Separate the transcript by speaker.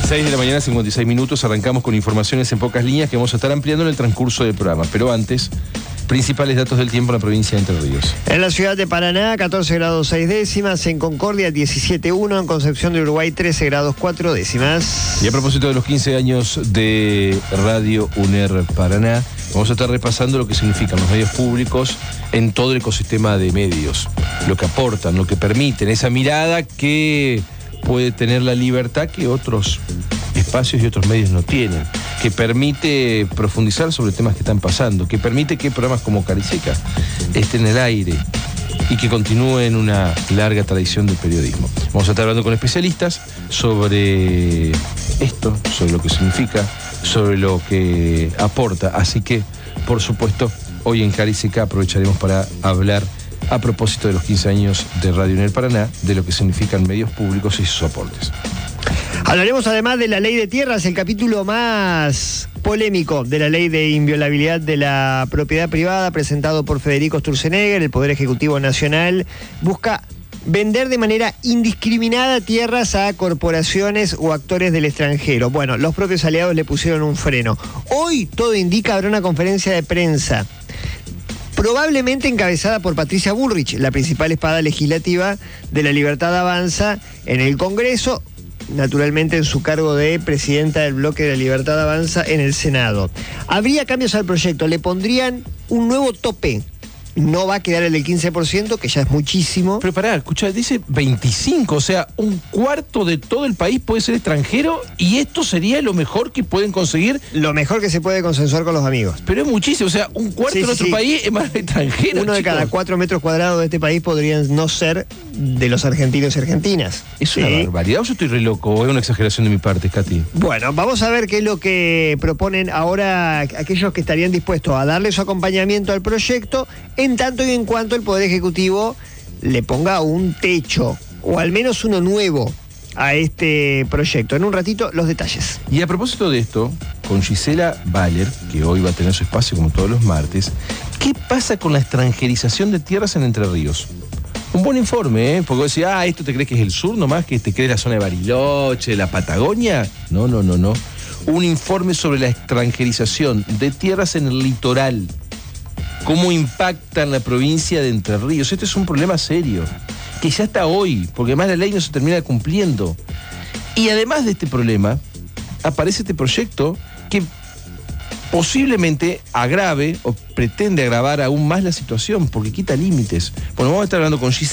Speaker 1: 6 de la mañana, 56 minutos, arrancamos con informaciones en pocas líneas que vamos a estar ampliando en el transcurso del programa. Pero antes, principales datos del tiempo en la provincia de Entre Ríos.
Speaker 2: En la ciudad de Paraná, 14 grados 6 décimas, en Concordia 17,1, en Concepción del Uruguay 13 grados 4 décimas.
Speaker 1: Y a propósito de los 15 años de Radio UNER Paraná, vamos a estar repasando lo que significan los medios públicos en todo el ecosistema de medios, lo que aportan, lo que permiten, esa mirada que puede tener la libertad que otros espacios y otros medios no tienen, que permite profundizar sobre temas que están pasando, que permite que programas como Cariseca estén en el aire y que continúen una larga tradición del periodismo. Vamos a estar hablando con especialistas sobre esto, sobre lo que significa, sobre lo que aporta. Así que, por supuesto, hoy en Cariseca aprovecharemos para hablar a propósito de los 15 años de Radio UNER Paraná, de lo que significan medios públicos y sus aportes.
Speaker 2: Hablaremos además de la ley de tierras, el capítulo más polémico de la ley de inviolabilidad de la propiedad privada, presentado por Federico Sturzenegger. El Poder Ejecutivo Nacional busca vender de manera indiscriminada tierras a corporaciones o actores del extranjero. Bueno, los propios aliados le pusieron un freno. Hoy, todo indica, habrá una conferencia de prensa, probablemente encabezada por Patricia Bullrich, la principal espada legislativa de La Libertad Avanza en el Congreso, naturalmente en su cargo de presidenta del bloque de La Libertad Avanza en el Senado. Habría cambios al proyecto, le pondrían un nuevo tope. No va a quedar el del 15%, que ya es muchísimo.
Speaker 1: Pero pará, escucha, dice 25, o sea, un cuarto de todo el país puede ser extranjero y esto sería lo mejor que pueden conseguir.
Speaker 2: Lo mejor que se puede consensuar con los amigos.
Speaker 1: Pero es muchísimo, o sea, un cuarto de nuestro país es más extranjero.
Speaker 2: Uno de cada 4 metros cuadrados de este país podrían no ser de los argentinos y argentinas.
Speaker 1: Es una barbaridad, o yo estoy re loco, o es una exageración de mi parte, Katy.
Speaker 2: Bueno, vamos a ver qué es lo que proponen ahora aquellos que estarían dispuestos a darle su acompañamiento al proyecto, en tanto y en cuanto el Poder Ejecutivo le ponga un techo, o al menos uno nuevo, a este proyecto. En un ratito, los detalles.
Speaker 1: Y a propósito de esto, con Gisela Baller, que hoy va a tener su espacio como todos los martes, ¿qué pasa con la extranjerización de tierras en Entre Ríos? Un buen informe, porque vos decís, ¿esto te crees que es el sur nomás? ¿Que te crees la zona de Bariloche, de la Patagonia? No. Un informe sobre la extranjerización de tierras en el litoral. ¿Cómo impacta en la provincia de Entre Ríos? Este es un problema serio, que ya está hoy, porque además la ley no se termina cumpliendo. Y además de este problema, aparece este proyecto que posiblemente agrave o pretende agravar aún más la situación, porque quita límites. Bueno, vamos a estar hablando con Gisela.